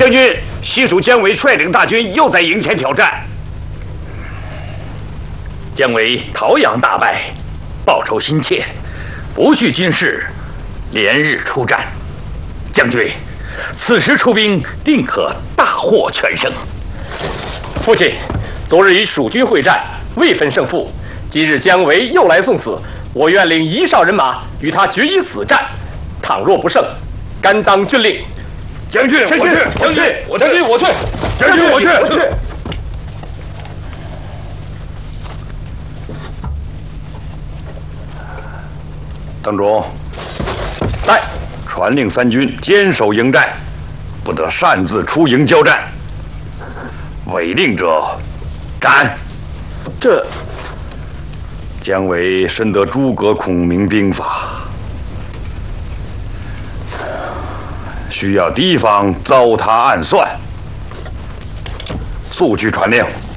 将军，西蜀姜维率领大军又在营前挑战。 姜维陶阳大败，报仇心切，不恤军事，连日出战。将军，此时出兵，定可大获全胜。 父亲，昨日与蜀军会战，未分胜负。今日姜维又来送死，我愿领1哨人马与他决一死战。倘若不胜，甘当军令。 将军，我去！ 将军，我去！ 将军，我去！邓忠， 来， 传令3军坚守营寨，不得擅自出营交战。违令者，斩。 这姜维深得诸葛孔明兵法，需要提防糟蹋暗算，速去传令。